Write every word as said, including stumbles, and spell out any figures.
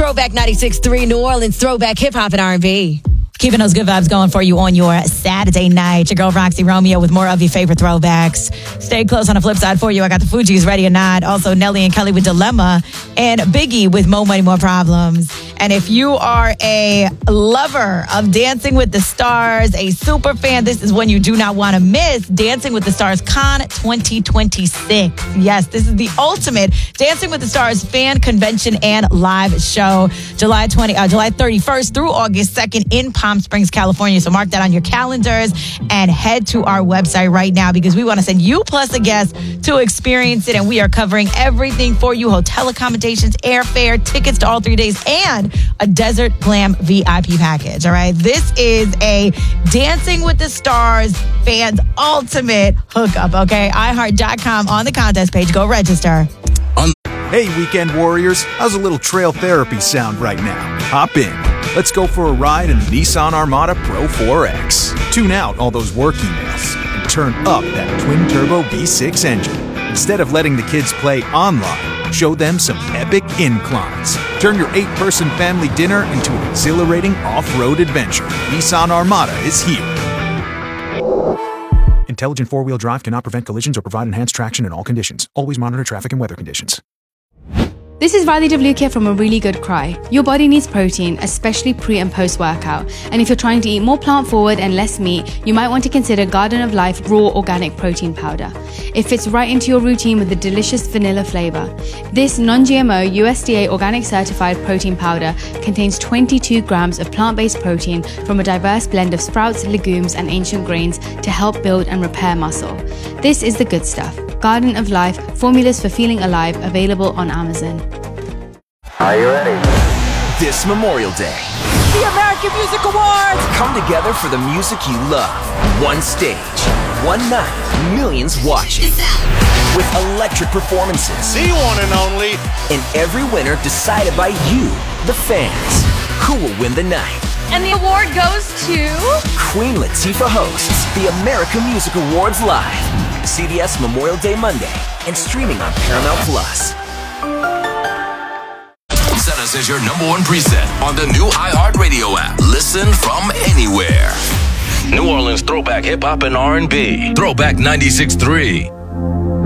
Throwback ninety-six point three, New Orleans Throwback Hip Hop and R and B. Keeping those good vibes going for you on your Saturday night. Your girl Roxy Romeo with more of your favorite throwbacks. Stay close on the flip side for you. I got the Fugees, Ready or Not. Also Nelly and Kelly with Dilemma. And Biggie with More Money, More Problems. And if you are a lover of Dancing with the Stars, a super fan, this is one you do not want to miss. Dancing with the Stars Con twenty twenty-six. Yes, this is the ultimate Dancing with the Stars fan convention and live show. July twentieth, uh, July thirty-first through August second in Palm Springs, California. So mark that on your calendars and head to our website right now because we want to send you plus a guest to experience it. And we are covering everything for you. Hotel accommodations, airfare, tickets to all three days, and a Desert Glam V I P package. All right. This is a Dancing with the Stars fans ultimate hookup. Okay. i heart dot com on the contest page. Go register. Hey, weekend warriors. How's a little trail therapy sound right now? Hop in. Let's go for a ride in the Nissan Armada Pro four X. Tune out all those work emails and turn up that twin-turbo V six engine. Instead of letting the kids play online, show them some epic inclines. Turn your eight-person family dinner into an exhilarating off-road adventure. Nissan Armada is here. Intelligent four-wheel drive cannot prevent collisions or provide enhanced traction in all conditions. Always monitor traffic and weather conditions. This is Riley W. here from A Really Good Cry. Your body needs protein, especially pre and post workout. And if you're trying to eat more plant forward and less meat, you might want to consider Garden of Life Raw Organic Protein Powder. It fits right into your routine with a delicious vanilla flavor. This non-G M O U S D A organic certified protein powder contains twenty-two grams of plant-based protein from a diverse blend of sprouts, legumes, and ancient grains to help build and repair muscle. This is the good stuff. Garden of Life, formulas for feeling alive, available on Amazon. Are you ready? This Memorial Day, The American Music Awards. come together for the music you love. One stage, one night, millions watching. With electric performances. The one and only. And every winner decided by you, the fans. Who will win the night? And the award goes to... Queen Latifah hosts the American Music Awards live. C B S Memorial Day Monday and streaming on Paramount Plus. Set us as your number one preset on the new iHeartRadio app. Listen from anywhere. New Orleans Throwback Hip Hop and R and B. Throwback ninety-six point three.